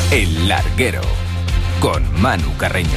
El Larguero, con Manu Carreño.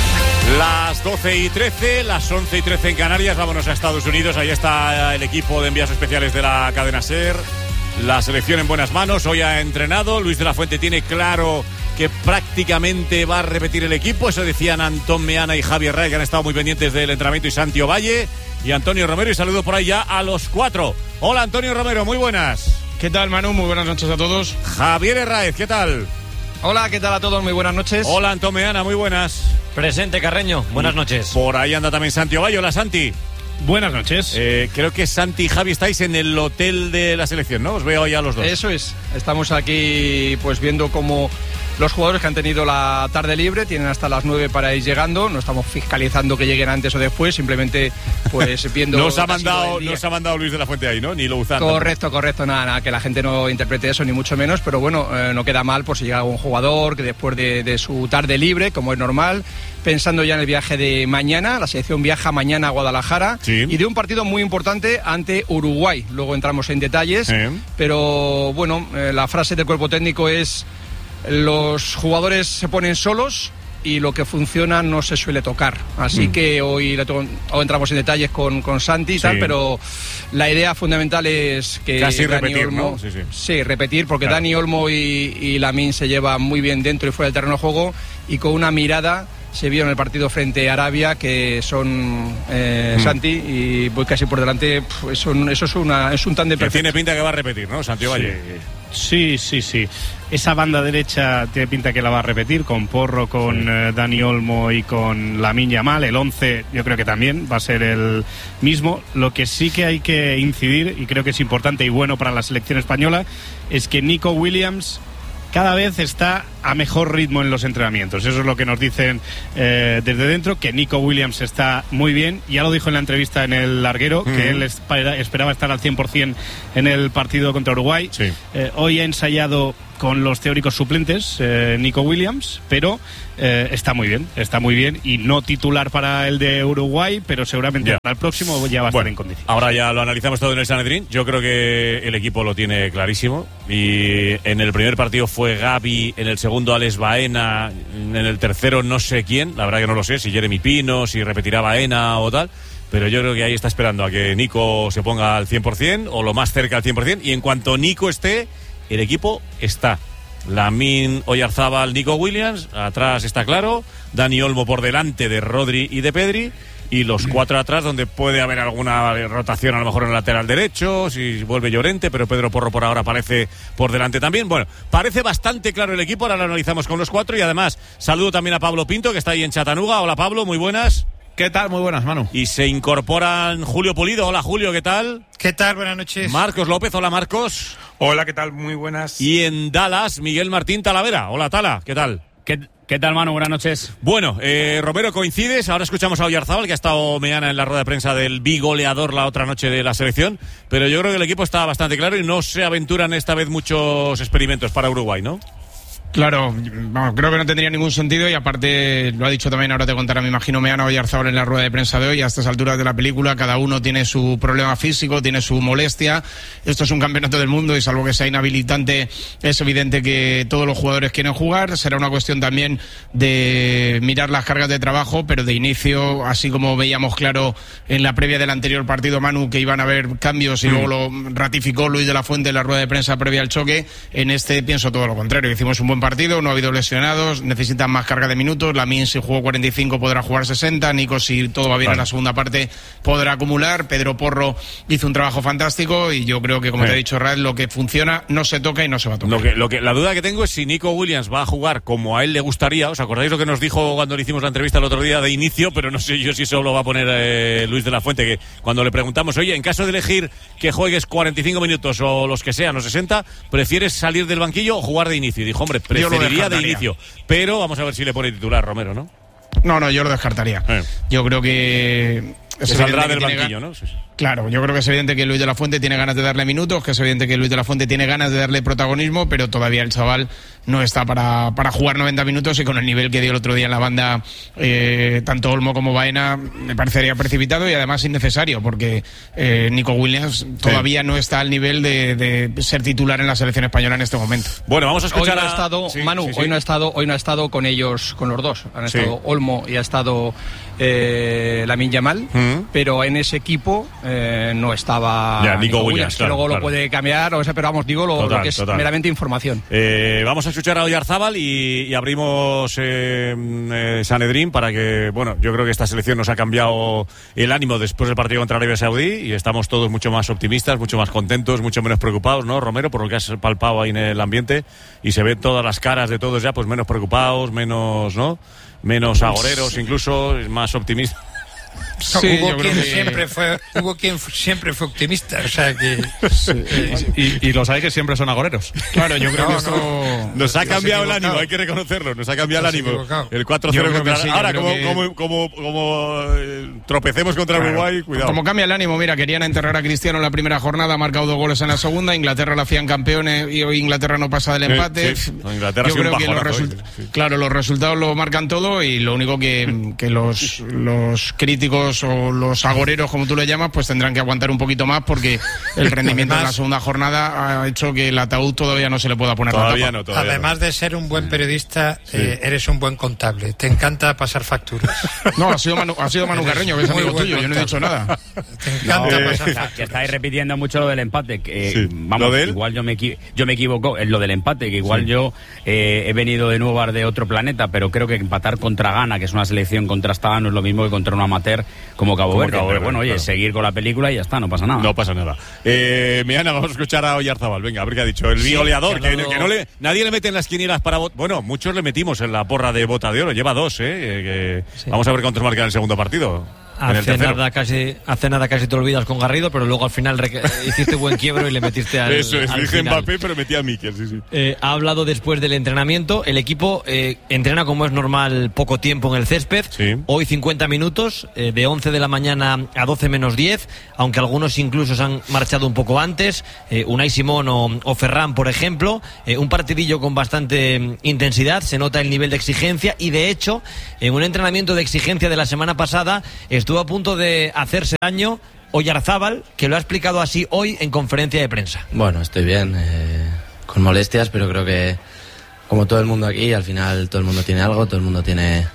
Las 12:13, las 11:13 en Canarias. Vámonos a Estados Unidos. Ahí está el equipo de envíos especiales de la cadena SER. La selección en buenas manos. Hoy ha entrenado. Luis de la Fuente tiene claro que prácticamente va a repetir el equipo. Eso decían Antón Meana y Javier Ray, que han estado muy pendientes del entrenamiento, y Santi Ovalle y Antonio Romero. Y saludo por ahí ya a los cuatro. Hola, Antonio Romero, muy buenas. ¿Qué tal, Manu? Muy buenas noches a todos. Javier Herráez, ¿qué tal? Hola, ¿qué tal a todos? Muy buenas noches. Hola, Antón Meana, muy buenas. Presente, Carreño, buenas noches. Por ahí anda también Santi Ovalle. Hola, Santi. Buenas noches. Creo que Santi y Javi estáis en el hotel de la selección, ¿no? Os veo ahí a los dos. Eso es. Estamos aquí pues viendo cómo los jugadores que han tenido la tarde libre tienen hasta las 9 para ir llegando. No estamos fiscalizando que lleguen antes o después, simplemente pues viendo... Nos ha mandado Luis de la Fuente ahí, ¿no? Ni lo usan. Correcto, nada, que la gente no interprete eso, ni mucho menos, pero bueno, no queda mal por si llega algún jugador que después de su tarde libre, como es normal, pensando ya en el viaje de mañana. La selección viaja mañana a Guadalajara, sí, y de un partido muy importante ante Uruguay. Luego entramos en detalles, pero bueno, la frase del cuerpo técnico es: los jugadores se ponen solos y lo que funciona no se suele tocar. Así que hoy entramos en detalles con Santi y tal, pero la idea fundamental es que casi Dani repetir, Olmo, ¿no? Sí, repetir, porque claro, Dani Olmo y Lamine se llevan muy bien dentro y fuera del terreno de juego, y con una mirada se vio en el partido frente a Arabia que son Santi y voy casi por delante. Es un tándem perfecto. Tiene pinta que va a repetir, ¿no, Santi Ovalle? Sí. Esa banda derecha tiene pinta que la va a repetir, con Porro, con Dani Olmo y con Lamine Yamal. El 11 yo creo que también va a ser el mismo. Lo que sí que hay que incidir, y creo que es importante y bueno para la selección española, es que Nico Williams cada vez está a mejor ritmo en los entrenamientos. Eso es lo que nos dicen desde dentro, que Nico Williams está muy bien. Ya lo dijo en la entrevista en el Larguero, que él esperaba estar al 100% en el partido contra Uruguay. Sí. Hoy ha ensayado con los teóricos suplentes, Nico Williams, pero está muy bien, y no titular para el de Uruguay, pero seguramente para el próximo ya va a estar en condición. Ahora ya lo analizamos todo en el Sanedrín. Yo creo que el equipo lo tiene clarísimo, y en el primer partido fue Gavi, en el segundo Alex Baena, en el tercero no sé quién, la verdad que no lo sé, si Jeremy Pino, si repetirá Baena o tal, pero yo creo que ahí está esperando a que Nico se ponga al 100% o lo más cerca al 100%, y en cuanto Nico esté, el equipo está. Lamine, Oyarzábal, Nico Williams, atrás está claro, Dani Olmo por delante de Rodri y de Pedri, y los cuatro atrás, donde puede haber alguna rotación a lo mejor en el lateral derecho, si vuelve Llorente, pero Pedro Porro por ahora aparece por delante también. Bueno, parece bastante claro el equipo, ahora lo analizamos con los cuatro, y además saludo también a Pablo Pinto, que está ahí en Chattanooga. Hola, Pablo, muy buenas. ¿Qué tal? Muy buenas, Manu. Y se incorporan Julio Pulido. Hola, Julio, ¿qué tal? ¿Qué tal? Buenas noches. Marcos López. Hola, Marcos. Hola, ¿qué tal? Muy buenas. Y en Dallas, Miguel Martín Talavera. Hola, Tala, ¿qué tal? ¿Qué tal, Manu? Buenas noches. Bueno, Romero, coincides. Ahora escuchamos a Oyarzábal, que ha estado Meana en la rueda de prensa del bigoleador la otra noche de la selección, pero yo creo que el equipo está bastante claro y no se aventuran esta vez muchos experimentos para Uruguay, ¿no? Claro, vamos, creo que no tendría ningún sentido, y aparte lo ha dicho también, ahora te contará, me imagino, Meana Oyarzábal en la rueda de prensa de hoy. A estas alturas de la película cada uno tiene su problema físico, tiene su molestia. Esto es un campeonato del mundo y salvo que sea inhabilitante, es evidente que todos los jugadores quieren jugar. Será una cuestión también de mirar las cargas de trabajo, pero de inicio, así como veíamos claro en la previa del anterior partido, Manu, que iban a haber cambios, y luego lo ratificó Luis de la Fuente en la rueda de prensa previa al choque, en este pienso todo lo contrario. Hicimos un buen partido, no ha habido lesionados, necesitan más carga de minutos. Lamine, si jugó 45, podrá jugar 60. Nico, si todo va bien en la segunda parte, podrá acumular. Pedro Porro hizo un trabajo fantástico, y yo creo que, como te he dicho, Rad, lo que funciona no se toca y no se va a tocar. La duda que tengo es si Nico Williams va a jugar como a él le gustaría. ¿Os acordáis lo que nos dijo cuando le hicimos la entrevista el otro día de inicio? Pero no sé yo si solo va a poner Luis de la Fuente, que cuando le preguntamos, oye, en caso de elegir que juegues 45 minutos o los que sean, o 60, ¿prefieres salir del banquillo o jugar de inicio? Y dijo, hombre, preferiría de inicio, pero vamos a ver si le pone titular Romero, ¿no? No, yo lo descartaría. Yo creo que saldrá del banquillo, ¿no? Sí. Claro, yo creo que es evidente que Luis de la Fuente tiene ganas de darle minutos, que es evidente que Luis de la Fuente tiene ganas de darle protagonismo, pero todavía el chaval no está para jugar 90 minutos, y con el nivel que dio el otro día en la banda tanto Olmo como Baena me parecería precipitado y además innecesario, porque Nico Williams todavía no está al nivel de ser titular en la selección española en este momento. Bueno, vamos a escuchar hoy no ha estado con ellos, con los dos. Han estado Olmo y ha estado Lamine Yamal, pero en ese equipo no estaba Nico Williams, claro, luego lo puede cambiar, pero vamos, digo lo que es meramente información. Vamos a escuchar a Oyarzábal y abrimos Sanedrín para que, bueno, yo creo que esta selección nos ha cambiado el ánimo después del partido contra Arabia Saudí y estamos todos mucho más optimistas, mucho más contentos, mucho menos preocupados, ¿no, Romero? Por lo que has palpado ahí en el ambiente, y se ven todas las caras de todos ya pues menos preocupados, menos, ¿no?, menos agoreros, incluso más optimistas. Sí, hubo quien siempre fue optimista, o sea que y los hay que siempre son agoreros. Claro, yo creo que esto nos ha cambiado el ánimo, hay que reconocerlo, nos ha cambiado el ánimo. El 4-0 contra ahora como tropecemos contra Uruguay, cuidado. Como cambia el ánimo, mira, querían enterrar a Cristiano en la primera jornada, ha marcado 2 goles en la segunda, Inglaterra la hacían campeones y hoy Inglaterra no pasa del empate. Inglaterra, yo creo que claro, los resultados lo marcan todo, y lo único que los críticos o los agoreros, como tú le llamas, pues tendrán que aguantar un poquito más, porque el rendimiento en la segunda jornada ha hecho que el ataúd todavía no se le pueda poner todavía la tapa. Todavía además de ser un buen periodista, eres un buen contable. Te encanta pasar facturas. No, ha sido Manu Carreño, que es amigo tuyo, yo no he dicho nada. Te encanta pasar facturas. Que estáis repitiendo mucho lo del empate, que vamos, ¿Lo de él? igual yo me equivoco en lo del empate, que igual yo he venido de nuevo de otro planeta, pero creo que empatar contra Ghana, que es una selección contrastada, no es lo mismo que contra un amateur como Cabo Verde. Pero bueno, oye, seguir con la película y ya está, no pasa nada. No pasa nada. Meana, vamos a escuchar a Oyarzábal. Venga, a ver qué ha dicho. El goleador, que nadie le mete en las quinielas para... Bueno, muchos le metimos en la porra de Bota de Oro. Lleva 2, Vamos a ver cuántos marcan en el segundo partido. Hace nada casi te olvidas con Garrido, pero luego al final hiciste buen quiebro y le metiste al Eso es, al dije final. Mbappé, pero metí a Mikel, sí. Ha hablado después del entrenamiento. El equipo entrena, como es normal, poco tiempo en el césped. Sí. Hoy 50 minutos, de 11 de la mañana a 12 menos 10, aunque algunos incluso se han marchado un poco antes. Unai Simón o Ferran, por ejemplo. Un partidillo con bastante intensidad, se nota el nivel de exigencia, y de hecho, en un entrenamiento de exigencia de la semana pasada, estuvo a punto de hacerse daño Oyarzábal, que lo ha explicado así hoy en conferencia de prensa. Bueno, estoy bien, con molestias, pero creo que, como todo el mundo aquí, al final todo el mundo tiene algo, todo el mundo tiene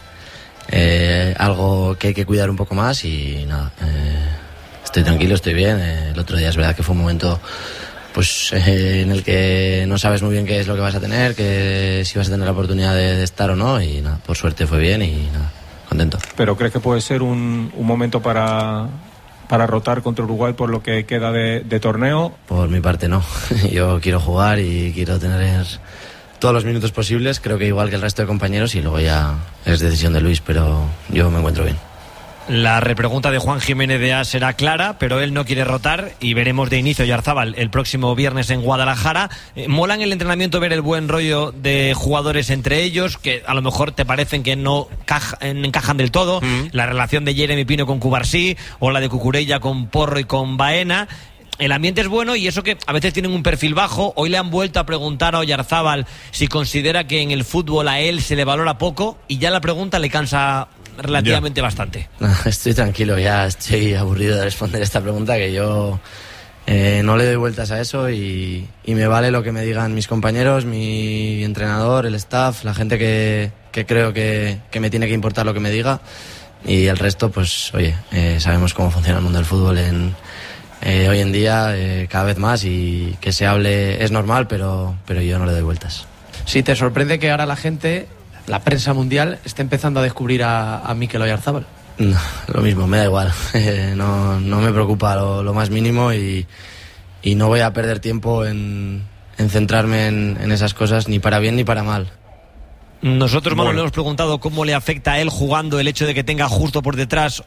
algo que hay que cuidar un poco más, y nada, estoy tranquilo, estoy bien. El otro día es verdad que fue un momento pues en el que no sabes muy bien qué es lo que vas a tener, que si vas a tener la oportunidad de estar o no, y nada, por suerte fue bien y nada, contento. ¿Pero crees que puede ser un momento para rotar contra Uruguay por lo que queda de torneo? Por mi parte no, yo quiero jugar y quiero tener todos los minutos posibles, creo que igual que el resto de compañeros, y luego ya es decisión de Luis, pero yo me encuentro bien. La repregunta de Juan Jiménez de A será clara, pero él no quiere rotar, y veremos de inicio Oyarzábal el próximo viernes en Guadalajara. Mola en el entrenamiento ver el buen rollo de jugadores entre ellos, que a lo mejor te parecen que no encajan del todo. La relación de Jeremy Pino con Cubarsí, o la de Cucurella con Porro y con Baena. El ambiente es bueno, y eso que a veces tienen un perfil bajo. Hoy le han vuelto a preguntar a Oyarzábal si considera que en el fútbol a él se le valora poco, y ya la pregunta le cansa relativamente bastante. No, estoy tranquilo, ya estoy aburrido de responder esta pregunta, que yo no le doy vueltas a eso, y me vale lo que me digan mis compañeros, mi entrenador, el staff, la gente que creo que me tiene que importar lo que me diga, y el resto, pues oye, sabemos cómo funciona el mundo del fútbol hoy en día, cada vez más, y que se hable es normal, pero yo no le doy vueltas. Sí, te sorprende que ahora la gente, la prensa mundial, esté empezando a descubrir a Mikel Oyarzábal. No, lo mismo, me da igual. No me preocupa lo más mínimo, y no voy a perder tiempo en centrarme en esas cosas, ni para bien ni para mal. Nosotros, Manu, le hemos preguntado cómo le afecta a él jugando el hecho de que tenga justo por detrás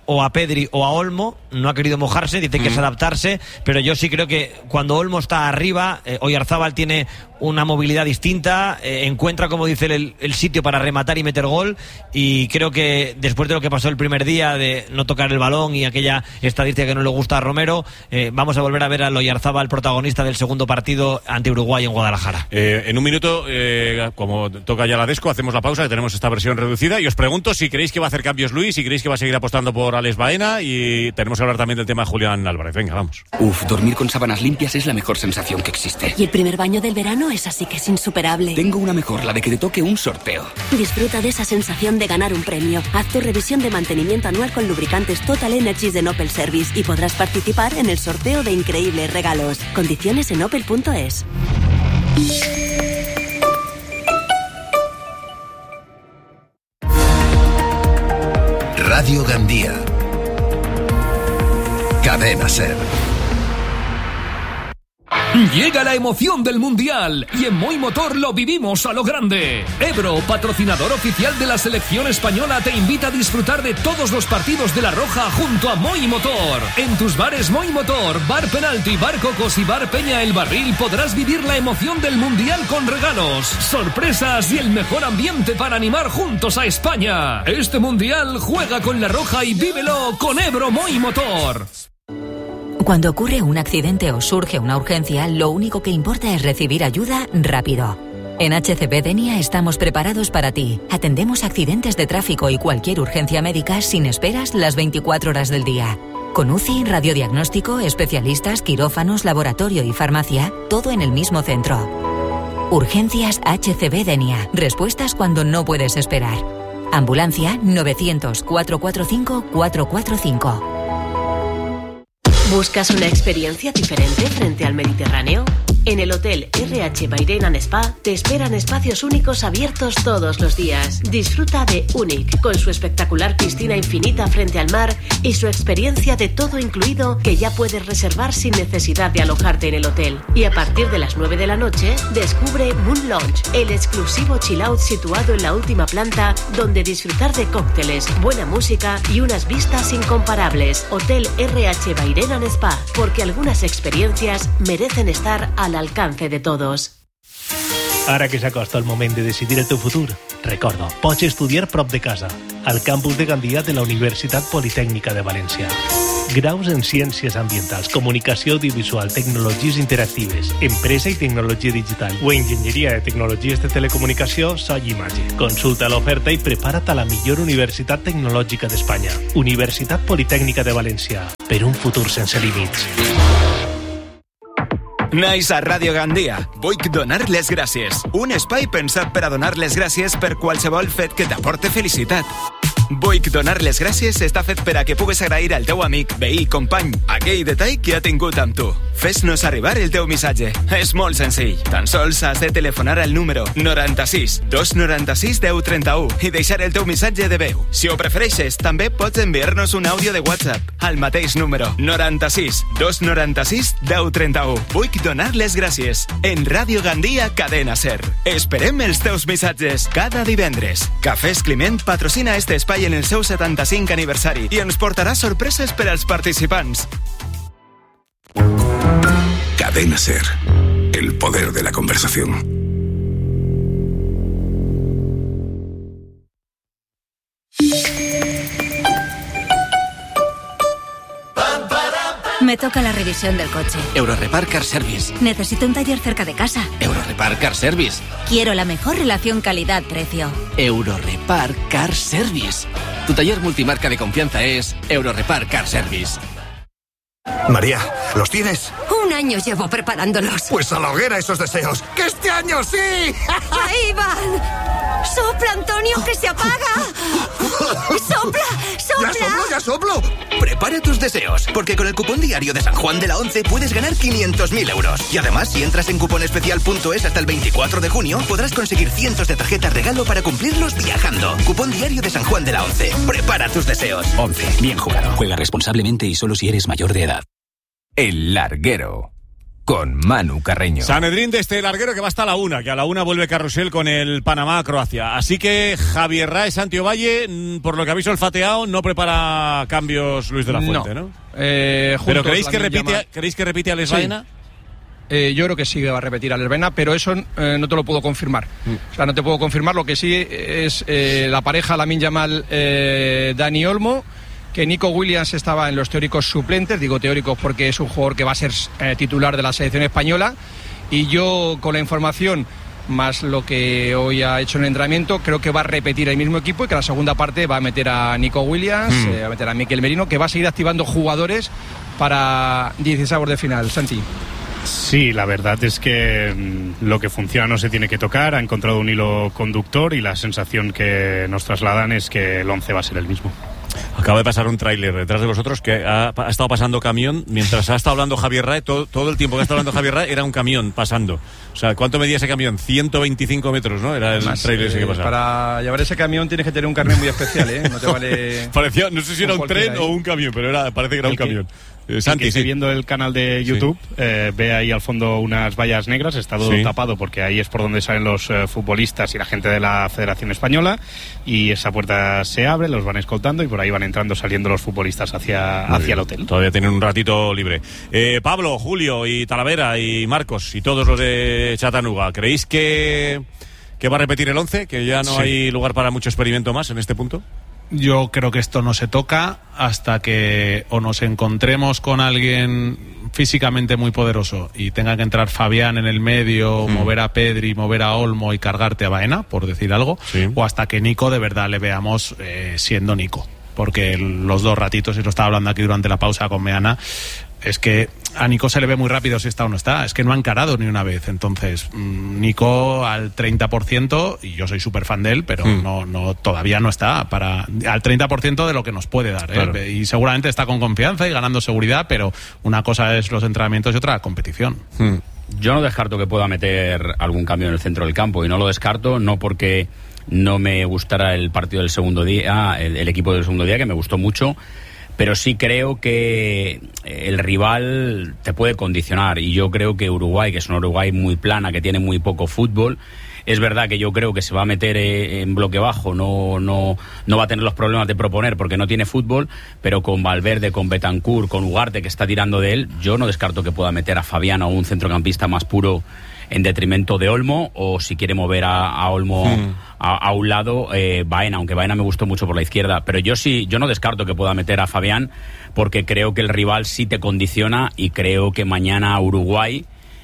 o a Pedri o a Olmo, no ha querido mojarse, dice que es adaptarse, pero yo sí creo que cuando Olmo está arriba, Oyarzábal tiene una movilidad distinta, encuentra, como dice el sitio para rematar y meter gol, y creo que después de lo que pasó el primer día de no tocar el balón y aquella estadística que no le gusta a Romero, vamos a volver a ver a Oyarzábal protagonista del segundo partido ante Uruguay en Guadalajara. En un minuto, como toca ya la Desco, hacemos la pausa, que tenemos esta versión reducida, y os pregunto si creéis que va a hacer cambios Luis, si creéis que va a seguir apostando por Alex Baena, y tenemos que hablar también del tema de Julián Álvarez. Venga, vamos. Dormir con sábanas limpias es la mejor sensación que existe. Y el primer baño del verano es así que es insuperable. Tengo una mejor, la de que te toque un sorteo. Disfruta de esa sensación de ganar un premio. Haz tu revisión de mantenimiento anual con lubricantes Total Energies de Opel Service y podrás participar en el sorteo de increíbles regalos. Condiciones en opel.es. Radio Gandía. Cadena SER. Llega la emoción del Mundial y en Moi Motor lo vivimos a lo grande. Ebro, patrocinador oficial de la selección española, te invita a disfrutar de todos los partidos de La Roja junto a Moi Motor. En tus bares Moi Motor, Bar Penalti, Bar Cocos y Bar Peña El Barril podrás vivir la emoción del Mundial con regalos, sorpresas y el mejor ambiente para animar juntos a España. Este Mundial juega con La Roja y vívelo con Ebro Moi Motor. Cuando ocurre un accidente o surge una urgencia, lo único que importa es recibir ayuda rápido. En HCB Denia estamos preparados para ti. Atendemos accidentes de tráfico y cualquier urgencia médica sin esperas las 24 horas del día. Con UCI, radiodiagnóstico, especialistas, quirófanos, laboratorio y farmacia, todo en el mismo centro. Urgencias HCB Denia. Respuestas cuando no puedes esperar. Ambulancia 900-445-445. ¿Buscas una experiencia diferente frente al Mediterráneo? En el Hotel RH Bairén and Spa te esperan espacios únicos abiertos todos los días. Disfruta de Unique, con su espectacular piscina infinita frente al mar y su experiencia de todo incluido que ya puedes reservar sin necesidad de alojarte en el hotel. Y a partir de las 9 de la noche, descubre Moon Lounge, el exclusivo chill out situado en la última planta donde disfrutar de cócteles, buena música y unas vistas incomparables. Hotel RH Bairén and Spa, porque algunas experiencias merecen estar al alcance de todos. Ara que s'acosta el moment de decidir el teu futur, recorda, pots estudiar prop de casa, al campus de Gandia de la Universitat Politècnica de València. Graus en Ciències Ambientals, Comunicació Audiovisual, Tecnologies Interactives, Empresa i Tecnologia Digital o Enginyeria de Tecnologies de Telecomunicació, so i imatge. Consulta l'oferta i prepara't a la millor universitat tecnològica d'Espanya. Universitat Politècnica de València, per un futur sense límits. Nice a Ràdio Gandia. Vull donar les gràcies. Un espai pensat per a donar les gràcies per qualsevol fet que t'aporte felicitat. Vull donar les gràcies està fet per a que pugues agrair al teu amic, veí, company, aquell detall que ha tingut amb tu. Fes-nos arribar el teu missatge. És molt senzill. Tan sols has de telefonar al número 96 296 1031 i deixar el teu missatge de veu. Si ho prefereixes, també pots enviar-nos un àudio de WhatsApp al mateix número 96 296 1031. Vull donar les gràcies. En Ràdio Gandia, Cadena SER. Esperem els teus missatges cada divendres. Cafès Climent patrocina este espai en el seu 75 aniversari i ens portarà sorpreses per als participants. Cadena SER. El poder de la conversación. Me toca la revisión del coche. Eurorepar Car Service. Necesito un taller cerca de casa. Eurorepar Car Service. Quiero la mejor relación calidad-precio. Eurorepar Car Service. Tu taller multimarca de confianza es Eurorepar Car Service. María, ¿los tienes? Un año llevo preparándolos. Pues a la hoguera esos deseos. ¡Que este año sí! ¡Ahí van! ¡Sopla, Antonio, que se apaga! ¡Sopla, sopla! ¡Ya soplo! Prepara tus deseos, porque con el cupón diario de San Juan de la Once puedes ganar 500.000 euros. Y además, si entras en cuponespecial.es hasta el 24 de junio, podrás conseguir cientos de tarjetas regalo para cumplirlos viajando. Cupón diario de San Juan de la Once. Prepara tus deseos. 11. Bien jugado. Juega responsablemente y solo si eres mayor de edad. El Larguero, con Manu Carreño. Sanedrín de este larguero que va hasta la 1, que a la 1 vuelve Carrusel con el Panamá-Croacia. Así que Javier Rae, Santi Ovalle, por lo que habéis olfateado, no prepara cambios Luis de la Fuente, ¿no? ¿Pero creéis que repite a Alex Baena? Yo creo que sí que va a repetir a Alex Baena, pero eso no te lo puedo confirmar. O sea, no te puedo confirmar. Lo que sí es la pareja Lamine Yamal, Dani Olmo, que Nico Williams estaba en los teóricos suplentes. Digo teóricos porque es un jugador que va a ser titular de la selección española. Y yo, con la información más lo que hoy ha hecho en el entrenamiento, creo que va a repetir el mismo equipo y que la segunda parte va a meter a Nico Williams, va a meter a Mikel Merino, que va a seguir activando jugadores para 16avos de final. Santi. Sí, la verdad es que lo que funciona no se tiene que tocar. Ha encontrado un hilo conductor y la sensación que nos trasladan es que el 11 va a ser el mismo. Acaba de pasar un tráiler detrás de vosotros que ha estado pasando camión mientras ha estado hablando Javier Rae. Todo el tiempo que ha estado hablando Javier Rae era un camión pasando. O sea, ¿cuánto medía ese camión? 125 metros, ¿no? Era el tráiler ese que pasaba. Para llevar ese camión tienes que tener un carnet muy especial, ¿eh? No te vale... Parecía, no sé si era un tren o un camión, pero parece que era un camión. Santi, que esté viendo el canal de YouTube, ve ahí al fondo unas vallas negras, está todo tapado porque ahí es por donde salen los futbolistas y la gente de la Federación Española, y esa puerta se abre, los van escoltando y por ahí van entrando, saliendo los futbolistas hacia el hotel. Todavía tienen un ratito libre. Pablo, Julio y Talavera y Marcos y todos los de Chattanooga, ¿creéis que va a repetir el 11? ¿Que ya no hay lugar para mucho experimento más en este punto? Yo creo que esto no se toca hasta que o nos encontremos con alguien físicamente muy poderoso y tenga que entrar Fabián en el medio, mover a Pedri, mover a Olmo y cargarte a Baena, por decir algo, o hasta que Nico de verdad le veamos siendo Nico. Porque los dos ratitos, y lo estaba hablando aquí durante la pausa con Meana, es que a Nico se le ve muy rápido si está o no está. Es que no ha encarado ni una vez. Entonces, Nico al 30%, y yo soy súper fan de él, pero no todavía no está al 30% de lo que nos puede dar. Claro. Y seguramente está con confianza y ganando seguridad, pero una cosa es los entrenamientos y otra la competición. Yo no descarto que pueda meter algún cambio en el centro del campo, y no lo descarto, no porque no me gustara el partido del segundo día, el equipo del segundo día, que me gustó mucho, pero sí creo que el rival te puede condicionar, y yo creo que Uruguay, que es una Uruguay muy plana, que tiene muy poco fútbol, es verdad que yo creo que se va a meter en bloque bajo, no va a tener los problemas de proponer porque no tiene fútbol, pero con Valverde, con Bentancur, con Ugarte, que está tirando de él, yo no descarto que pueda meter a Fabián o un centrocampista más puro en detrimento de Olmo, o si quiere mover a Olmo a un lado, Baena, aunque Baena me gustó mucho por la izquierda, pero yo no descarto que pueda meter a Fabián, porque creo que el rival sí te condiciona, y creo que mañana Uruguay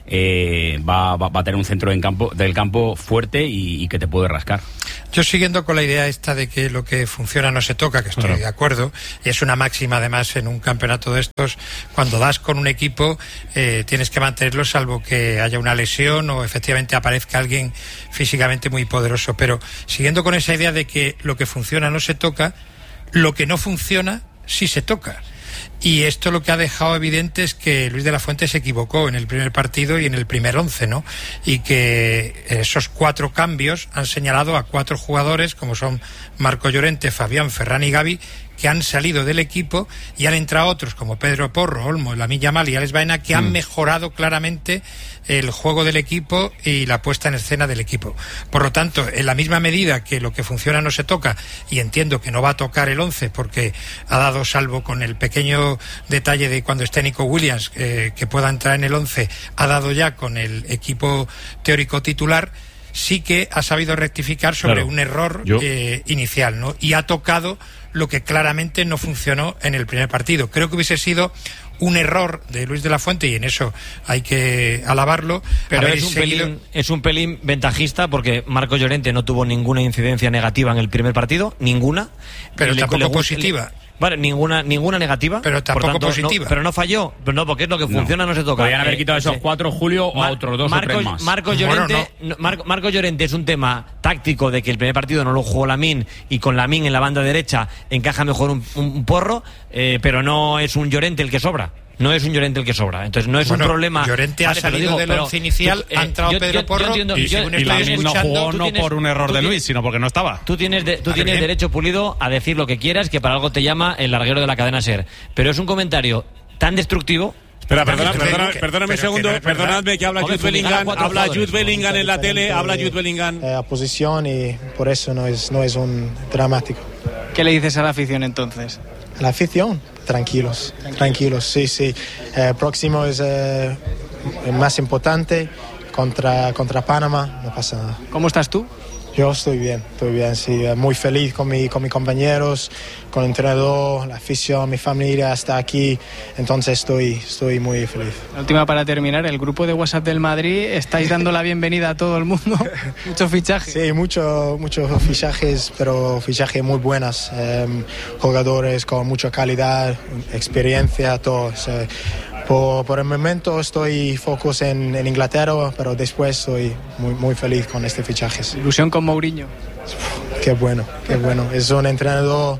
va a tener un centro del campo fuerte y que te puede rascar. Yo, siguiendo con la idea esta de que lo que funciona no se toca, que estoy de acuerdo, y es una máxima además en un campeonato de estos, cuando das con un equipo tienes que mantenerlo salvo que haya una lesión o efectivamente aparezca alguien físicamente muy poderoso. Pero siguiendo con esa idea de que lo que funciona no se toca, lo que no funciona sí se toca. Y esto lo que ha dejado evidente es que Luis de la Fuente se equivocó en el primer partido y en el primer 11, ¿no? Y que esos 4 cambios han señalado a 4 jugadores, como son Marco Llorente, Fabián, Ferran y Gavi, que han salido del equipo, y han entrado otros como Pedro Porro, Olmo, Lamine Yamal y Alex Baena, que han mejorado claramente el juego del equipo y la puesta en escena del equipo. Por lo tanto, en la misma medida que lo que funciona no se toca, y entiendo que no va a tocar el 11 porque ha dado, salvo con el pequeño detalle de cuando esté Nico Williams, que pueda entrar en el 11, ha dado ya con el equipo teórico titular, sí que ha sabido rectificar sobre un error inicial, ¿no? Y ha tocado lo que claramente no funcionó en el primer partido. Creo que hubiese sido un error de Luis de la Fuente, y en eso hay que alabarlo. Pero es un pelín ventajista, porque Marco Llorente no tuvo ninguna incidencia negativa en el primer partido, ninguna. Pero tampoco positiva. Vale, ninguna negativa. Pero tampoco tanto, positiva. Pero no falló. Pero no, porque es lo que funciona, no se toca. Podrían haber quitado esos 4, Julio, o a otros 2 o 3 más. Marco Llorente es un tema táctico, de que el primer partido no lo jugó Lamine, y con Lamine en la banda derecha encaja mejor un Porro, pero no es un Llorente el que sobra. No es un Llorente el que sobra, entonces no es un problema. Llorente ha salido del once inicial, ha entrado Pedro Porro, y Lamine no jugó no por un error de Luis, sino porque no estaba. Tú tienes derecho, Pulido, a decir lo que quieras, que para algo te llama el larguero de la cadena SER, pero es un comentario tan destructivo Espera, perdóname un segundo, perdonadme que habla Jude Bellingham en la tele, habla Jude Bellingham. A posición y por eso no es un dramático. ¿Qué le dices a la afición entonces? A la afición, tranquilos, sí. Próximo es el más importante contra Panamá, no pasa nada. ¿Cómo estás tú? Yo estoy bien, sí, muy feliz con mis compañeros, con el entrenador, la afición, mi familia hasta aquí, entonces estoy muy feliz. La última para terminar, el grupo de WhatsApp del Madrid, estáis dando la bienvenida a todo el mundo, muchos fichajes. Sí, muchos fichajes, pero fichajes muy buenos, jugadores con mucha calidad, experiencia, todo. Por el momento estoy focus en Inglaterra, pero después estoy muy feliz con este fichaje. Ilusión con Mourinho. Qué bueno. Es un entrenador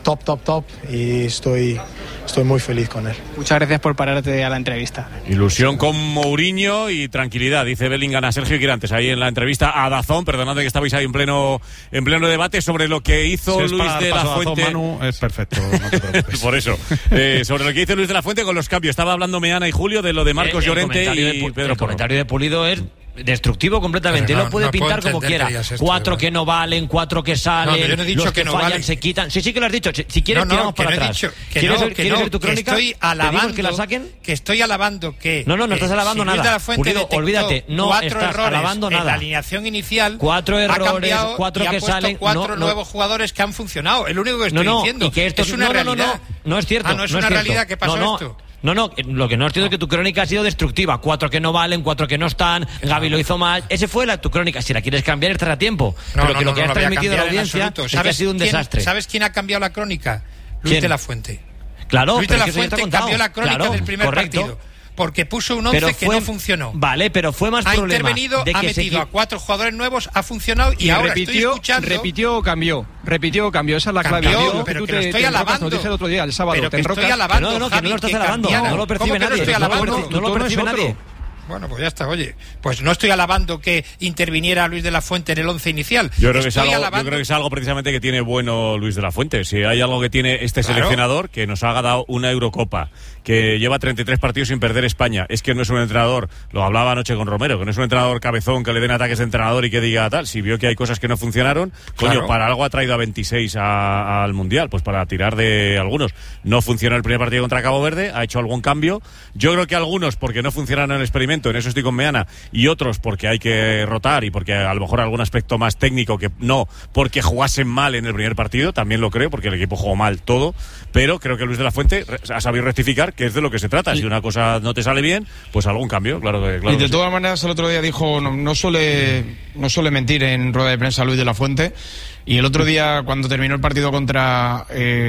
top y estoy muy feliz con él. Muchas gracias por pararte a la entrevista. Ilusión con Mourinho y tranquilidad, dice Bellingham a Sergio Quirantes ahí en la entrevista a Dazón. Perdonad que estabais ahí en pleno debate sobre lo que hizo Luis de la Fuente. Dazón, Manu, es perfecto, no te preocupes. Por eso, sobre lo que hizo Luis de la Fuente con los cambios. Estaba hablando Meana y Julio de lo de Marcos Llorente y Pedro. El comentario de Pulido es destructivo completamente. Él lo puede pintar como quiera. 4 que no valen, 4 que salen. No, yo no he dicho los que no fallan valen. Se quitan. Sí que lo has dicho. Si quieres tiramos para atrás. ¿Quieres ver tu crónica? Estoy alabando que la saquen. Que estoy alabando que no estás alabando nada. De la Fuente Pulido, olvídate, no estás alabando nada. En la alineación inicial 4 errores, 4 que salen, 4 nuevos jugadores que han funcionado. El único que estoy diciendo y que esto es una realidad. No es cierto. No es una realidad que pasó esto. No, lo que no entiendo es que tu crónica ha sido destructiva. 4 que no valen, 4 que no están, Gavi lo hizo mal. Ese fue tu crónica. Si la quieres cambiar, estará a tiempo. Pero lo que has transmitido a la audiencia es que ha sido un desastre. ¿Sabes quién ha cambiado la crónica? Luis de la Fuente. Claro, Luis de la Fuente cambió la crónica del primer partido. Porque puso un 11 que no funcionó. Vale, pero fue más problema. Ha intervenido, ha metido a 4 jugadores nuevos, ha funcionado y ahora estoy escuchando. Repitió o cambió. Esa es la clave. Pero que lo estoy alabando. Nos dije el otro día, el sábado. Pero que estoy alabando. No, que no lo estás alabando. No lo percibe nadie. No lo percibe nadie. Bueno, pues ya está, oye. Pues no estoy alabando que interviniera Luis de la Fuente en el 11 inicial. Yo creo que es algo precisamente que tiene bueno Luis de la Fuente. Si hay algo que tiene este seleccionador, que nos ha dado una Eurocopa, que lleva 33 partidos sin perder España, es que no es un entrenador, lo hablaba anoche con Romero, que no es un entrenador cabezón que le den ataques de entrenador y que diga tal. Si vio que hay cosas que no funcionaron, coño, para algo ha traído a 26 al Mundial, pues para tirar de algunos. No funcionó el primer partido contra Cabo Verde, ha hecho algún cambio. Yo creo que algunos porque no funcionaron en el experimento, en eso estoy con Meana, y otros porque hay que rotar y porque a lo mejor algún aspecto más técnico que no porque jugasen mal en el primer partido, también lo creo, porque el equipo jugó mal todo, pero creo que Luis de la Fuente ha sabido rectificar que es de lo que se trata. Si una cosa no te sale bien, pues algún cambio, claro que y de todas maneras el otro día dijo, no suele mentir en rueda de prensa Luis de la Fuente. Y el otro día, cuando terminó el partido contra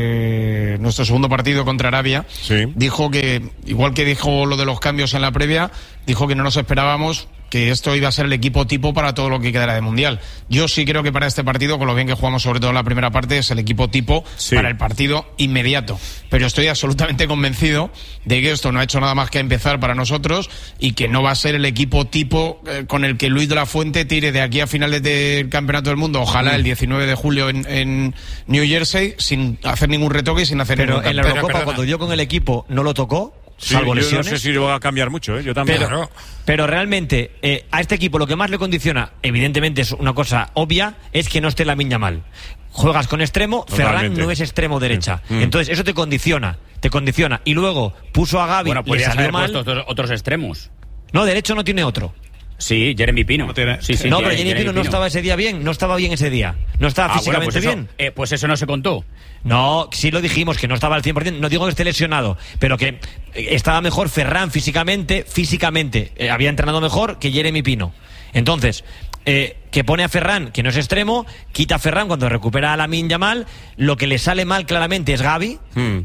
nuestro segundo partido contra Arabia, dijo que, igual que dijo lo de los cambios en la previa, dijo que no nos esperábamos que esto iba a ser el equipo tipo para todo lo que quedara de Mundial. Yo sí creo que para este partido, con lo bien que jugamos sobre todo en la primera parte, es el equipo tipo para el partido inmediato. Pero estoy absolutamente convencido de que esto no ha hecho nada más que empezar para nosotros y que no va a ser el equipo tipo con el que Luis de la Fuente tire de aquí a finales del Campeonato del Mundo, ojalá el 19 de julio en New Jersey, sin hacer ningún retoque y sin hacer ningún cambio. En la Eurocopa, cuando dio con el equipo, no lo tocó. Salvo lesiones. Yo no sé si lo va a cambiar mucho, yo también. Pero realmente, a este equipo lo que más le condiciona, evidentemente es una cosa obvia, es que no esté Lamine Yamal. Juegas con extremo, Ferran no es extremo derecha. Entonces eso te condiciona. Y luego puso a Gavi, le salió mal. Otros extremos. No, derecho no tiene otro. Sí, Jeremy Pino. Pero Jeremy Pino no estaba ese día bien, no estaba bien ese día. No estaba físicamente bien. Pues eso no se contó. No, sí lo dijimos, que no estaba al 100%, no digo que esté lesionado, pero que estaba mejor Ferran físicamente, había entrenado mejor que Jeremy Pino. Entonces, que pone a Ferran, que no es extremo, quita a Ferran cuando recupera a Lamine Yamal, lo que le sale mal claramente es Gavi,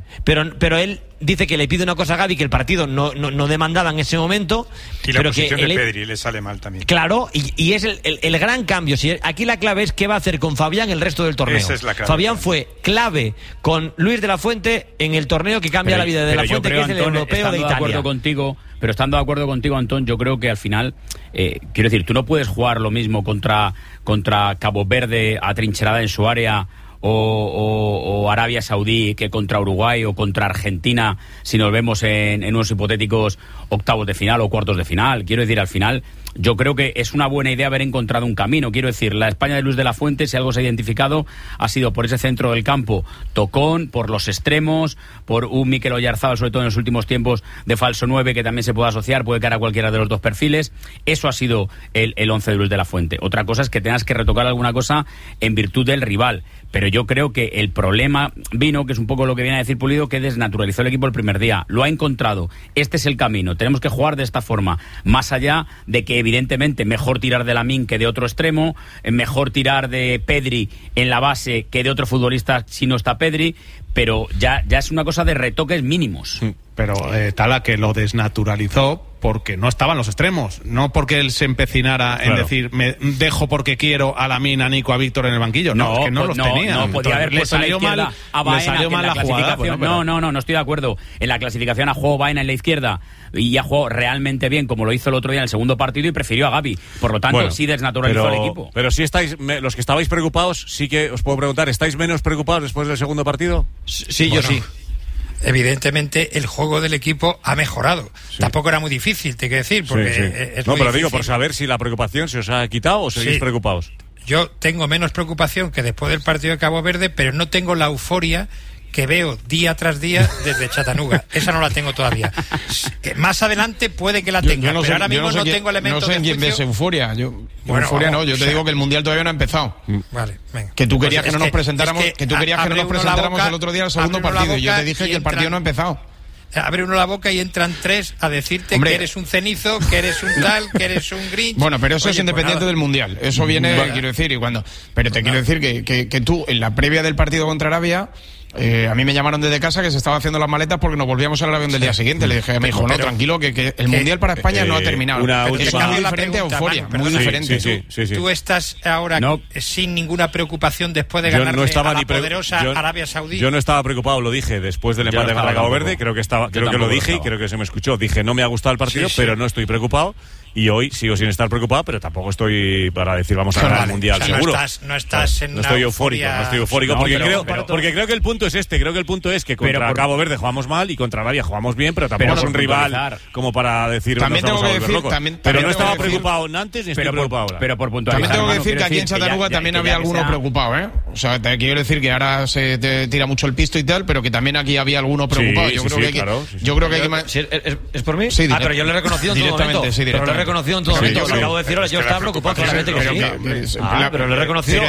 pero él dice que le pide una cosa a Gavi que el partido no demandaba en ese momento. Y la posición de Pedri le sale mal también. Claro, y es el gran cambio. Aquí la clave es qué va a hacer con Fabián el resto del torneo. Esa es la clave. Fabián fue clave con Luis de la Fuente en el torneo que cambia la vida de la Fuente, que es el europeo de Italia. Pero estando de acuerdo contigo, Antón, yo creo que al final, quiero decir, tú no puedes jugar lo mismo contra Cabo Verde atrincherada en su área o Arabia Saudí que contra Uruguay o contra Argentina, si nos vemos en unos hipotéticos octavos de final o cuartos de final. Quiero decir, al final yo creo que es una buena idea haber encontrado un camino. Quiero decir, la España de Luis de la Fuente, si algo se ha identificado, ha sido por ese centro del campo tocón, por los extremos, por un Mikel Oyarzabal, sobre todo en los últimos tiempos, de falso 9, que también se puede asociar, puede caer a cualquiera de los dos perfiles. Eso ha sido el 11 de Luis de la Fuente. Otra cosa es que tengas que retocar alguna cosa en virtud del rival. Pero yo creo que el problema vino, que es un poco lo que viene a decir Pulido, que desnaturalizó el equipo el primer día. Lo ha encontrado. Este es el camino. Tenemos que jugar de esta forma. Más allá de que, evidentemente, mejor tirar de Lamine que de otro extremo, mejor tirar de Pedri en la base que de otro futbolista si no está Pedri, pero ya es una cosa de retoques mínimos. Pero Tala, que lo desnaturalizó porque no estaban los extremos, no porque él se empecinara en decir me dejo porque quiero a Lamine, a Nico, a Víctor en el banquillo. No, es que no los tenía. No, podía haber puesto le salió mal a Baena, la jugada. Bueno, no estoy de acuerdo. En la clasificación ha jugado Baena en la izquierda y ha jugado realmente bien, como lo hizo el otro día en el segundo partido, y prefirió a Gavi. Por lo tanto, sí desnaturalizó el equipo. Pero si estáis, los que estabais preocupados, sí que os puedo preguntar, ¿estáis menos preocupados después del segundo partido? Sí, yo sí. Evidentemente el juego del equipo ha mejorado. Tampoco era muy difícil, te quiero decir, porque es no, muy pero difícil. digo, por saber si la preocupación se os ha quitado o seguís preocupados. Yo tengo menos preocupación que después del partido de Cabo Verde, pero no tengo la euforia que veo día tras día desde Chattanooga. Esa no la tengo todavía. Más adelante puede que la tenga, pero ahora mismo no tengo elementos de juicio. No sé en quién ves euforia. Euforia no, yo te digo que el Mundial todavía no ha empezado. Vale, venga. Que tú querías que no nos presentáramos, que tú querías que no nos presentáramos el otro día al segundo partido, y yo te dije que el partido no ha empezado. Abre uno la boca y entran tres a decirte que eres un cenizo, que eres un tal, que eres un Grinch. Bueno, pero eso es independiente del Mundial. Eso viene, quiero decir, pero te quiero decir que tú, en la previa del partido contra Arabia, a mí me llamaron desde casa que se estaba haciendo las maletas porque nos volvíamos al avión del día siguiente. Le dije, me dijo, no, tranquilo, que el Mundial para España no ha terminado. Es muy diferente a euforia, muy diferente. Sí. Tú estás ahora sin ninguna preocupación después de ganarle a la poderosa Arabia Saudí. Yo no estaba preocupado, lo dije después del empate contra Cabo Verde, creo que lo dije y creo que se me escuchó. Dije, no me ha gustado el partido, pero no estoy preocupado. Y hoy sigo sin estar preocupado, pero tampoco estoy para decir vamos a ganar el Mundial, seguro. No estás en no estoy eufórico, porque creo que el punto es este. Creo que el punto es que contra Cabo Verde jugamos mal y contra Arabia jugamos bien, pero tampoco es un rival como para decir también nos tengo vamos que a volver decir, locos. Pero no estaba preocupado antes ni estoy preocupado ahora. Pero por puntualizar, también tengo que decir que aquí en Chattanooga también había alguno preocupado, ¿eh? O sea, te quiero decir que ahora se te tira mucho el pisto y tal, pero que también aquí había alguno preocupado. Yo creo que hay que ¿Es por mí? Sí, pero yo le he reconocido en todo momento. Pero le he reconocido en todo momento. Lo que acabo de decir ahora, yo estaba preocupado, claramente que sí. Pero le he reconocido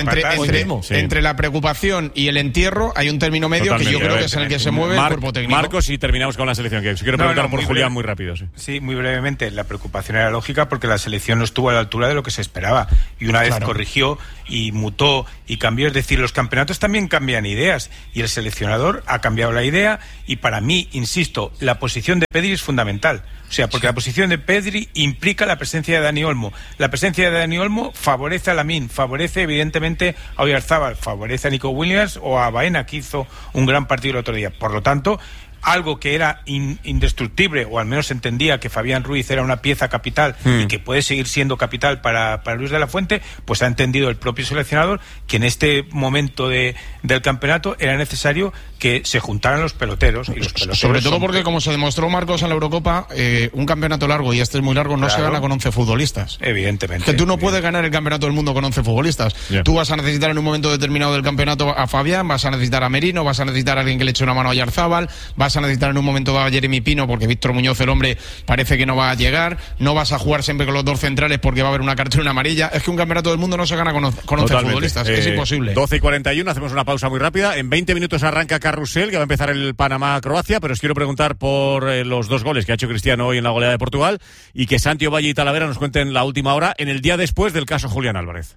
entre la preocupación y el entierro hay un término medio que yo creo que es en el que se mueve el cuerpo técnico. Marcos, y terminamos con la selección, que quiero preguntar por Julián muy rápido. Sí, muy brevemente. La preocupación era lógica porque la selección no estuvo a la altura de lo que se esperaba. Y una vez corrigió y mutó y cambió, es decir, los campeonatos también cambian ideas y el seleccionador ha cambiado la idea y para mí, insisto, la posición de Pedri es fundamental. O sea, porque la posición de Pedri implica la presencia de Dani Olmo. La presencia de Dani Olmo favorece a Lamine, favorece evidentemente a Oyarzabal, favorece a Nico Williams o a Baena, que hizo un gran partido el otro día. Por lo tanto, algo que era indestructible, o al menos entendía que Fabián Ruiz era una pieza capital y que puede seguir siendo capital para Luis de la Fuente, pues ha entendido el propio seleccionador que en este momento del campeonato era necesario que se juntaran los peloteros. Y los peloteros sobre todo porque, como se demostró, Marcos, en la Eurocopa, un campeonato largo, y este es muy largo, no se gana con 11 futbolistas. Evidentemente. Que tú no puedes ganar el campeonato del mundo con 11 futbolistas. Tú vas a necesitar en un momento determinado del campeonato a Fabián, vas a necesitar a Merino, vas a necesitar a alguien que le eche una mano a Oyarzabal, vas a necesitar en un momento dado a Jeremy Pino, porque Víctor Muñoz, el hombre, parece que no va a llegar. No vas a jugar siempre con los dos centrales porque va a haber una cartulina amarilla. Es que un campeonato del mundo no se gana con 11 futbolistas. Es imposible. 12:41, hacemos una pausa muy rápida. En 20 minutos arranca Carrusel, que va a empezar el Panamá-Croacia, pero os quiero preguntar por los 2 goles que ha hecho Cristiano hoy en la goleada de Portugal y que Santi Ovalle y Talavera nos cuenten la última hora en el día después del caso Julián Álvarez.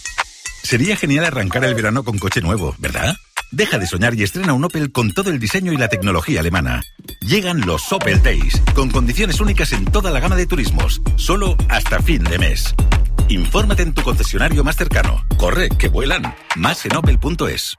Sería genial arrancar el verano con coche nuevo, ¿verdad? Deja de soñar y estrena un Opel con todo el diseño y la tecnología alemana. Llegan los Opel Days, con condiciones únicas en toda la gama de turismos, solo hasta fin de mes. Infórmate en tu concesionario más cercano. Corre, que vuelan. Más en opel.es.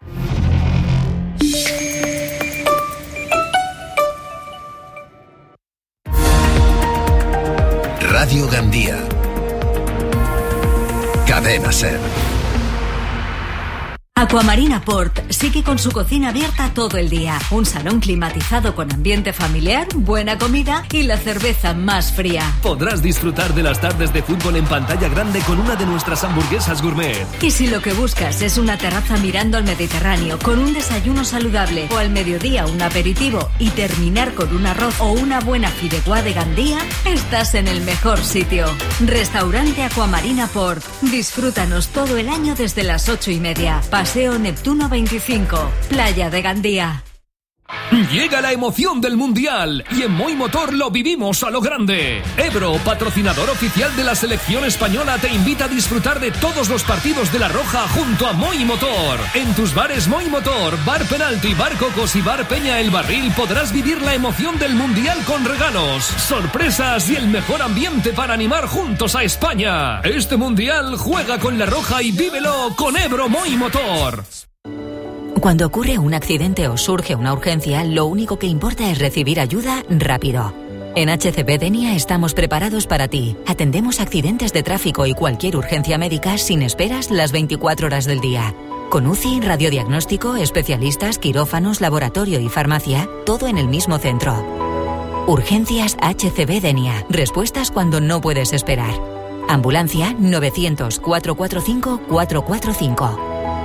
Radio Gandía. Cadena SER. Aquamarina Port sigue con su cocina abierta todo el día. Un salón climatizado con ambiente familiar, buena comida y la cerveza más fría. Podrás disfrutar de las tardes de fútbol en pantalla grande con una de nuestras hamburguesas gourmet. Y si lo que buscas es una terraza mirando al Mediterráneo con un desayuno saludable o al mediodía un aperitivo y terminar con un arroz o una buena fideuá de Gandía, estás en el mejor sitio. Restaurante Aquamarina Port. Disfrútanos todo el año desde las 8:30. Paseo Neptuno 25, Playa de Gandía. Llega la emoción del Mundial y en Moi Motor lo vivimos a lo grande. Ebro, patrocinador oficial de la selección española, te invita a disfrutar de todos los partidos de La Roja junto a Moi Motor. En tus bares Moi Motor, Bar Penalti, Bar Cocos y Bar Peña El Barril podrás vivir la emoción del Mundial con regalos, sorpresas y el mejor ambiente para animar juntos a España. Este Mundial juega con La Roja y vívelo con Ebro Moi Motor. Cuando ocurre un accidente o surge una urgencia, lo único que importa es recibir ayuda rápido. En HCB Denia estamos preparados para ti. Atendemos accidentes de tráfico y cualquier urgencia médica sin esperas las 24 horas del día. Con UCI, radiodiagnóstico, especialistas, quirófanos, laboratorio y farmacia, todo en el mismo centro. Urgencias HCB Denia. Respuestas cuando no puedes esperar. Ambulancia 900 445 445.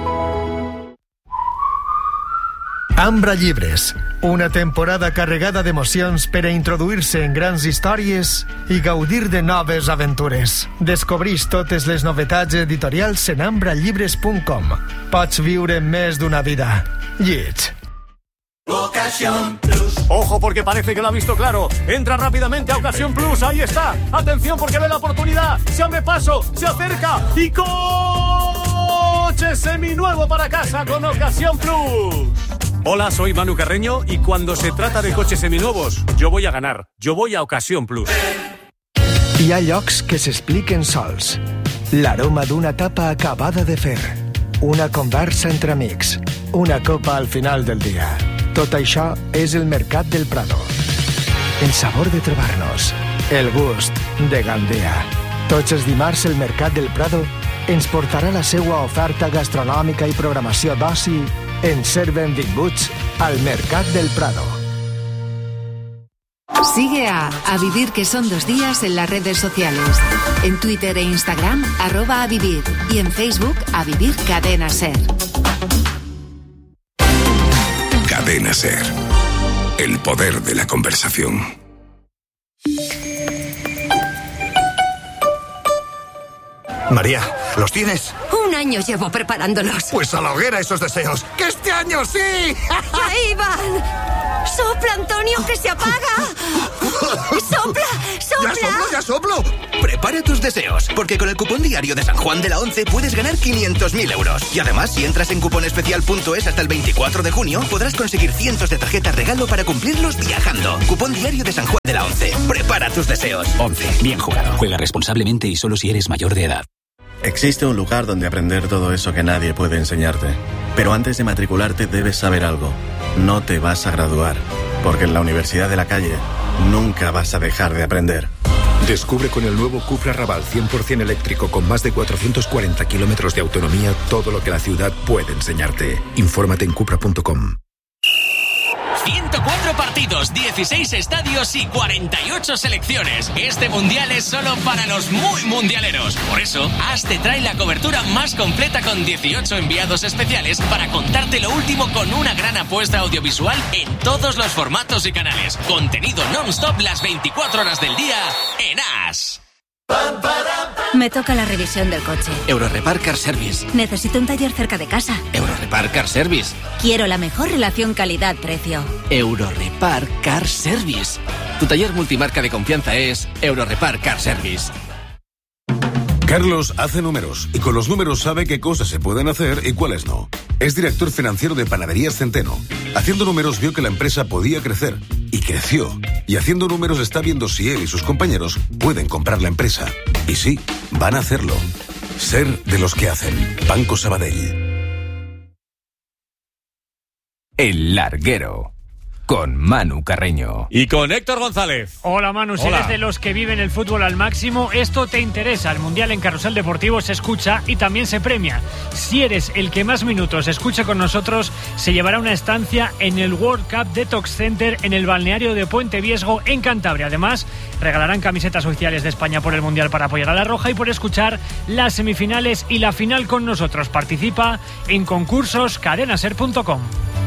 Ambra Llibres, una temporada carregada d'emocions per a introduir-se en grans històries i gaudir de noves aventures. Descobreix totes les novetats editorials en ambrallibres.com. Pots viure més d'una vida. Llig. Ocasión Plus. Ojo porque parece que lo ha visto claro. Entra rápidamente a Ocasión Plus. Ahí está. Atención porque ve la oportunidad. Se abre paso, se acerca y coche seminuevo para casa con Ocasión Plus. Hola, soy Manu Carreño y cuando se trata de coches seminuevos, yo voy a ganar. Yo voy a Ocasión Plus. Hi ha llocs que s'expliquen sols. L'aroma d'una tapa acabada de fer. Una conversa entre amics. Una copa al final del dia. Tot això és el Mercat del Prado. El sabor de trobar-nos. El gust de Gandía. Tots els dimarts el Mercat del Prado ens portarà la seva oferta gastronòmica i programació d'oci en ser benvinguts al Mercat del Prado. Sigue a Vivir que son 2 días en las redes sociales. En Twitter e Instagram, @avivir. Y en Facebook, A Vivir Cadena Ser. Cadena Ser. El poder de la conversación. María, ¿los tienes? Un año llevo preparándolos. Pues a la hoguera esos deseos. ¡Que este año sí! ¡Ahí van! ¡Sopla, Antonio, que se apaga! ¡Sopla, sopla! ¡Ya soplo! Prepara tus deseos, porque con el cupón diario de San Juan de la 11 puedes ganar 500.000 euros. Y además, si entras en cuponespecial.es hasta el 24 de junio, podrás conseguir cientos de tarjetas regalo para cumplirlos viajando. Cupón diario de San Juan de la 11. Prepara tus deseos. 11. Bien jugado. Juega responsablemente y solo si eres mayor de edad. Existe un lugar donde aprender todo eso que nadie puede enseñarte. Pero antes de matricularte debes saber algo. No te vas a graduar, porque en la Universidad de la Calle nunca vas a dejar de aprender. Descubre con el nuevo Cupra Raval 100% eléctrico con más de 440 kilómetros de autonomía todo lo que la ciudad puede enseñarte. Infórmate en cupra.com. 104 partidos, 16 estadios y 48 selecciones. Este mundial es solo para los muy mundialeros. Por eso, AS te trae la cobertura más completa con 18 enviados especiales para contarte lo último con una gran apuesta audiovisual en todos los formatos y canales. Contenido non-stop las 24 horas del día en AS. Me toca la revisión del coche. Eurorepar Car Service. Necesito un taller cerca de casa. Eurorepar Car Service. Quiero la mejor relación calidad-precio. Eurorepar Car Service. Tu taller multimarca de confianza es Eurorepar Car Service. Carlos hace números y con los números sabe qué cosas se pueden hacer y cuáles no. Es director financiero de Panaderías Centeno. Haciendo números vio que la empresa podía crecer y creció. Y haciendo números está viendo si él y sus compañeros pueden comprar la empresa. Y sí, van a hacerlo. Ser de los que hacen. Banco Sabadell. El Larguero. con Manu Carreño. Y con Héctor González. Hola Manu, si eres de los que viven el fútbol al máximo, esto te interesa. El Mundial en Carrusel Deportivo se escucha y también se premia. Si eres el que más minutos escucha con nosotros, se llevará una estancia en el World Cup Detox Center en el balneario de Puente Viesgo, en Cantabria. Además, regalarán camisetas oficiales de España por el Mundial para apoyar a la Roja y por escuchar las semifinales y la final con nosotros. Participa en concursos cadenaser.com.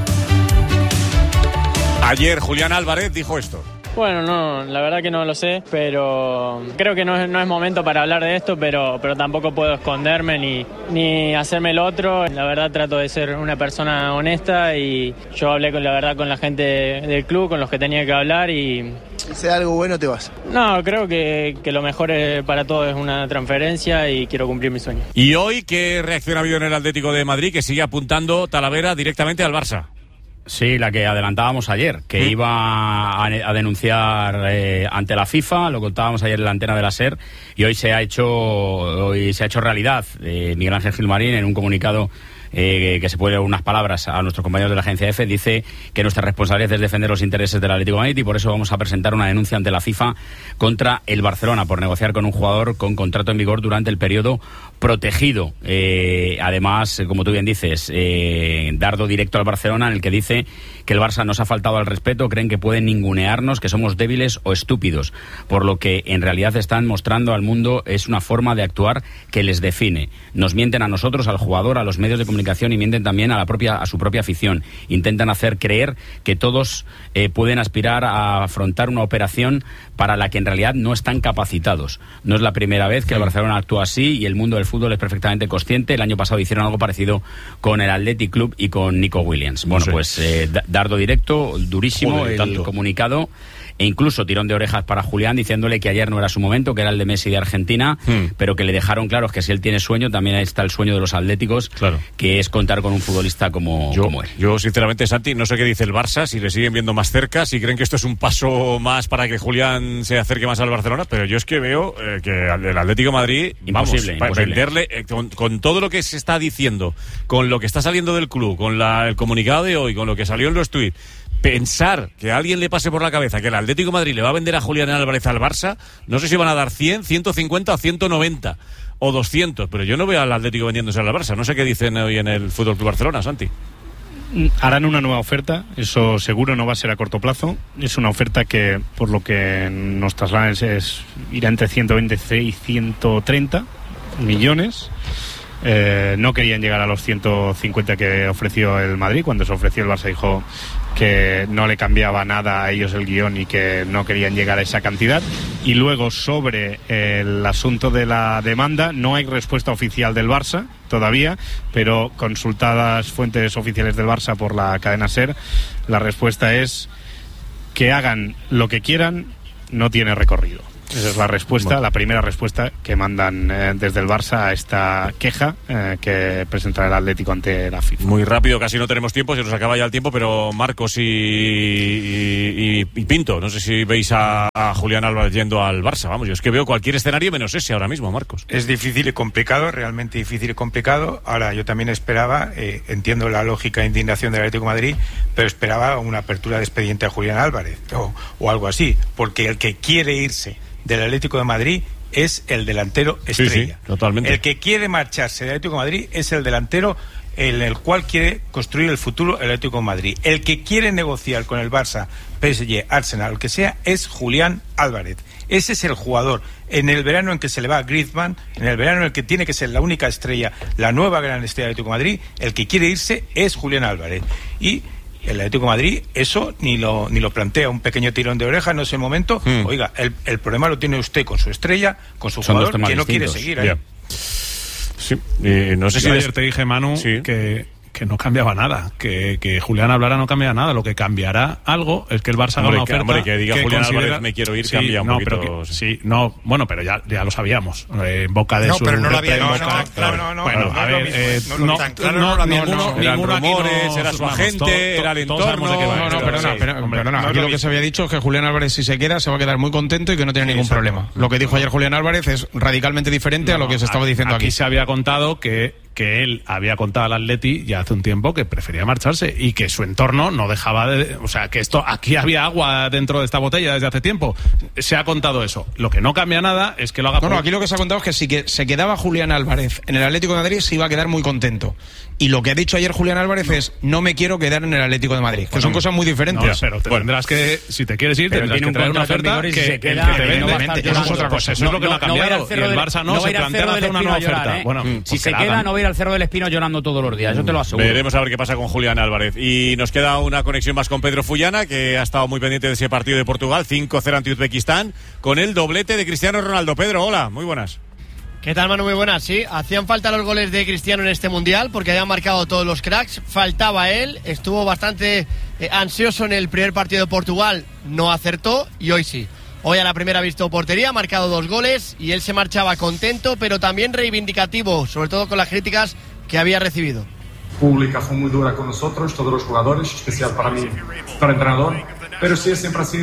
Ayer Julián Álvarez dijo esto. Bueno, no, la verdad que no lo sé, pero creo que no es momento para hablar de esto, pero tampoco puedo esconderme ni hacerme el otro. La verdad trato de ser una persona honesta y yo hablé con la gente del club, con los que tenía que hablar y... Si sea algo bueno te vas. No, creo que lo mejor para todos es una transferencia y quiero cumplir mi sueño. ¿Y hoy qué reacción ha habido en el Atlético de Madrid, que sigue apuntando Talavera directamente al Barça? Sí, la que adelantábamos ayer, que iba a denunciar ante la FIFA, lo contábamos ayer en la antena de la SER, y hoy se ha hecho realidad. Miguel Ángel Gilmarín, en un comunicado que se puede dar unas palabras a nuestros compañeros de la agencia EFE, dice que nuestra responsabilidad es defender los intereses del Atlético de Madrid y por eso vamos a presentar una denuncia ante la FIFA contra el Barcelona por negociar con un jugador con contrato en vigor durante el periodo protegido. Además, como tú bien dices, dardo directo al Barcelona, en el que dice que el Barça nos ha faltado al respeto, creen que pueden ningunearnos, que somos débiles o estúpidos, por lo que en realidad están mostrando al mundo es una forma de actuar que les define. Nos mienten a nosotros, al jugador, a los medios de comunicación y mienten también a su propia afición. Intentan hacer creer que todos pueden aspirar a afrontar una operación para la que en realidad no están capacitados. No es la primera vez que el Barcelona actúa así y el mundo del fútbol es perfectamente consciente. El año pasado hicieron algo parecido con el Athletic Club y con Nico Williams. Bueno, pues dardo directo, durísimo el comunicado. E incluso tirón de orejas para Julián, diciéndole que ayer no era su momento, que era el de Messi de Argentina, pero que le dejaron claro que si él tiene sueño, también está el sueño de los atléticos, que es contar con un futbolista como él. Yo, sinceramente, Santi, no sé qué dice el Barça, si le siguen viendo más cerca, si creen que esto es un paso más para que Julián se acerque más al Barcelona, pero yo es que veo que al Atlético de Madrid, imposible. Venderle, con todo lo que se está diciendo, con lo que está saliendo del club, con el comunicado de hoy, con lo que salió en los tuits, pensar que a alguien le pase por la cabeza que el Atlético de Madrid le va a vender a Julián Álvarez al Barça, no sé si van a dar 100, 150 o 190 o 200, pero yo no veo al Atlético vendiéndose al Barça. No sé qué dicen hoy en el Fútbol Club Barcelona, Santi. Harán una nueva oferta, eso seguro no va a ser a corto plazo. Es una oferta que, por lo que nos trasladan, irá entre 126 y 130 millones. No querían llegar a los 150 que ofreció el Madrid. Cuando se ofreció el Barça dijo que no le cambiaba nada a ellos el guión y que no querían llegar a esa cantidad. Y luego, sobre el asunto de la demanda, no hay respuesta oficial del Barça todavía, pero consultadas fuentes oficiales del Barça por la cadena SER, la respuesta es que hagan lo que quieran, no tiene recorrido. Esa es la respuesta, la primera respuesta que mandan desde el Barça a esta queja que presentará el Atlético ante la FIFA. Muy rápido, casi no tenemos tiempo, se nos acaba ya el tiempo, pero Marcos y Pinto, no sé si veis a Julián Álvarez yendo al Barça. Vamos, yo es que veo cualquier escenario menos ese ahora mismo, Marcos. Es difícil y complicado, realmente difícil y complicado. Ahora, yo también esperaba, entiendo la lógica e indignación del Atlético de Madrid, pero esperaba una apertura de expediente a Julián Álvarez o algo así, porque el que quiere irse del Atlético de Madrid es el delantero estrella. Sí, totalmente. El que quiere marcharse del Atlético de Madrid es el delantero en el cual quiere construir el futuro el Atlético de Madrid. El que quiere negociar con el Barça, PSG, Arsenal, lo que sea, es Julián Álvarez. Ese es el jugador. En el verano en que se le va a Griezmann, en el verano en el que tiene que ser la única estrella, la nueva gran estrella del Atlético de Madrid, el que quiere irse es Julián Álvarez. Y el Atlético de Madrid eso ni lo plantea, un pequeño tirón de oreja, no es el momento. Oiga, el problema lo tiene usted con su estrella, con su jugador que no quiere seguir ahí. Sí, no sé si ayer te dije, Manu, que no cambiaba nada, que Julián hablara no cambia nada. Lo que cambiará algo es que el Barça haga una oferta. Hombre, que diga Julián Álvarez, me quiero ir, cambia un poquito. Pero ya lo sabíamos. En boca de su... pero no lo había... Bueno, a ver... Eran rumores, era su agente, era el entorno... Perdona. Aquí lo que se había dicho es que Julián Álvarez, si se queda, se va a quedar muy contento y que no tiene ningún problema. Lo que dijo ayer Julián Álvarez es radicalmente diferente a lo que se estaba diciendo aquí. Aquí se había contado que que él había contado al Atleti ya hace un tiempo que prefería marcharse y que su entorno no dejaba de... O sea, que aquí había agua dentro de esta botella desde hace tiempo. Se ha contado eso. Lo que no cambia nada es que lo haga... No, aquí lo que se ha contado es que si se quedaba Julián Álvarez en el Atlético de Madrid se iba a quedar muy contento. Y lo que ha dicho ayer Julián Álvarez es: no me quiero quedar en el Atlético de Madrid. Que son cosas muy diferentes. No, pero tendrás que, si te quieres ir, tendrás que traer una oferta que te vende. Eso es otra cosa. Eso es lo que no ha cambiado. Y el Barça no se plantea hacer una nueva oferta. Bueno, si se queda, no va a ir al Cerro del Espino llorando todos los días. Yo te lo aseguro. Veremos a ver qué pasa con Julián Álvarez. Y nos queda una conexión más con Pedro Fullana, que ha estado muy pendiente de ese partido de Portugal, 5-0 ante Uzbekistán, con el doblete de Cristiano Ronaldo. Pedro, hola, muy buenas. ¿Qué tal, Manu? Muy buenas. Sí, hacían falta los goles de Cristiano en este Mundial porque habían marcado todos los cracks. Faltaba él, estuvo bastante ansioso en el primer partido de Portugal, no acertó y hoy sí. Hoy a la primera ha visto portería, ha marcado 2 goles y él se marchaba contento, pero también reivindicativo, sobre todo con las críticas que había recibido. Pública fue muy dura con nosotros, todos los jugadores, especial para mí, para el entrenador. Pero si es siempre así,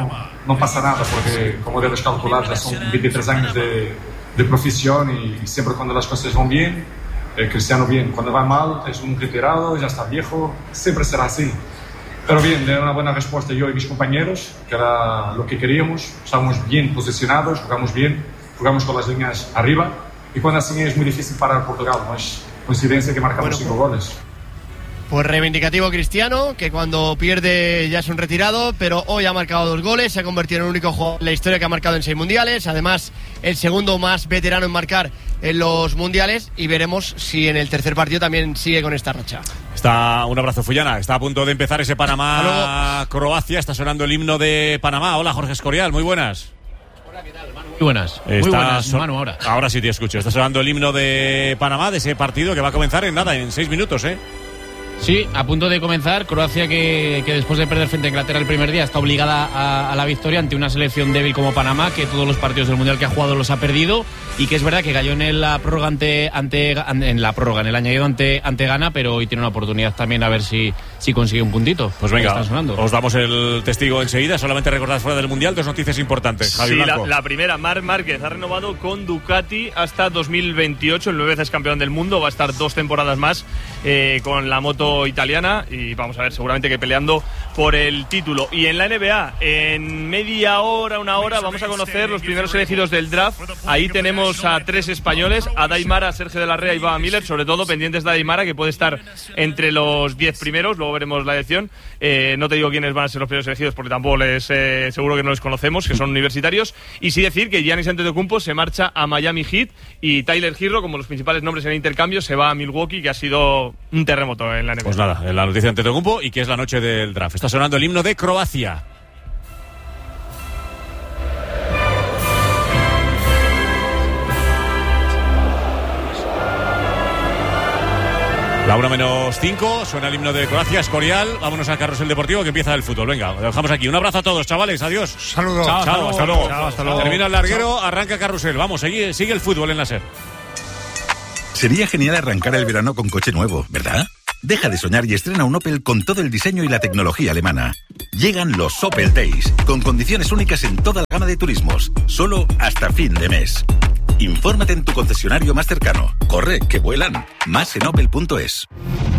no pasa nada, porque como debes calcular, ya son 23 años de profesión y siempre cuando las cosas van bien, Cristiano bien. Cuando va mal, es un retirado, ya está viejo, siempre será así. Pero bien, de una buena respuesta yo y mis compañeros, que era lo que queríamos. Estábamos bien posicionados, jugamos bien, jugamos con las líneas arriba. Y cuando así es muy difícil parar Portugal, no es coincidencia que marcamos 5 goles. Pues reivindicativo Cristiano, que cuando pierde ya es un retirado, pero hoy ha marcado 2 goles, se ha convertido en el único jugador en la historia que ha marcado en 6 mundiales, además el segundo más veterano en marcar en los mundiales, y veremos si en el tercer partido también sigue con esta racha. Un abrazo, Fullana. Está a punto de empezar ese Panamá-Croacia, está sonando el himno de Panamá. Hola, Jorge Escorial, muy buenas. Hola, ¿qué tal, Manu? Muy buenas. Muy buenas, Manu, ahora. Ahora sí te escucho. Está sonando el himno de Panamá, de ese partido que va a comenzar en 6 minutos, ¿eh? Sí, a punto de comenzar. Croacia que después de perder frente a Inglaterra el primer día está obligada a la victoria ante una selección débil como Panamá, que todos los partidos del Mundial que ha jugado los ha perdido, y que es verdad que cayó en la prórroga en el añadido ante Ghana, pero hoy tiene una oportunidad también a ver si consigue un puntito. Pues venga, os damos el testigo enseguida. Solamente recordad fuera del Mundial 2 noticias importantes. Javi Blanco. La primera, Marc Márquez ha renovado con Ducati hasta 2028, el 9 veces campeón del mundo, va a estar 2 temporadas más con la moto italiana, y vamos a ver, seguramente que peleando por el título. Y en la NBA, en media hora, una hora, vamos a conocer los primeros elegidos del draft. Ahí tenemos a 3 españoles, a Daimara, a Sergio de la Rea y Baba Miller, sobre todo pendientes de Daimara, que puede estar entre los 10 primeros, luego veremos la elección. No te digo quiénes van a ser los primeros elegidos porque tampoco seguro que no les conocemos, que son universitarios. Y sí decir que Giannis Antetokounmpo se marcha a Miami Heat y Tyler Herro, como los principales nombres en el intercambio, se va a Milwaukee, que ha sido un terremoto en la NBA. Pues nada, en la noticia de Antetokounmpo, y que es la noche del draft. Está sonando el himno de Croacia. La 1:05, suena el himno de Croacia. Escorial, vámonos al carrusel deportivo que empieza el fútbol. Venga, lo dejamos aquí. Un abrazo a todos, chavales, adiós. Saludos. Chao, hasta luego. Termina el larguero, arranca carrusel. Vamos, sigue el fútbol en la SER. Sería genial arrancar el verano con coche nuevo, ¿verdad? Deja de soñar y estrena un Opel con todo el diseño y la tecnología alemana. Llegan los Opel Days, con condiciones únicas en toda la gama de turismos, solo hasta fin de mes. Infórmate en tu concesionario más cercano. Corre, que vuelan. Más en opel.es.